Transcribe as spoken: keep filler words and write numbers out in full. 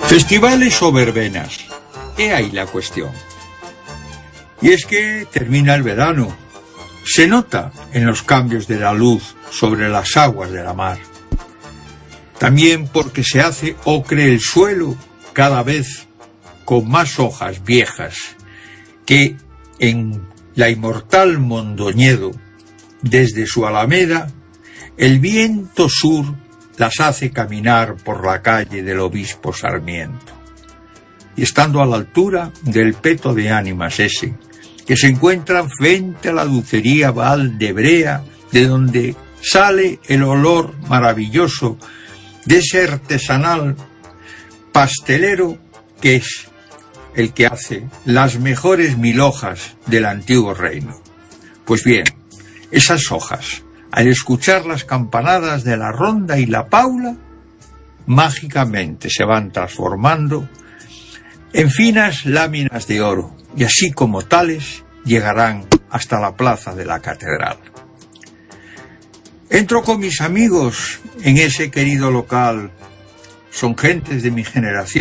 Festivales o verbenas. He ahí la cuestión. Y es que termina el verano. Se nota en los cambios de la luz sobre las aguas de la mar. También porque se hace ocre el suelo cada vez con más hojas viejas que en la inmortal Mondoñedo, desde su alameda, el viento sur las hace caminar por la calle del Obispo Sarmiento. Y estando a la altura del peto de ánimas ese, que se encuentran frente a la dulcería Valdebrea, de donde sale el olor maravilloso de ese artesanal pastelero que es el que hace las mejores mil hojas del antiguo reino. Pues bien, esas hojas, al escuchar las campanadas de la ronda y la paula, mágicamente se van transformando en finas láminas de oro, y así como tales llegarán hasta la plaza de la catedral. Entro con mis amigos en ese querido local, son gentes de mi generación,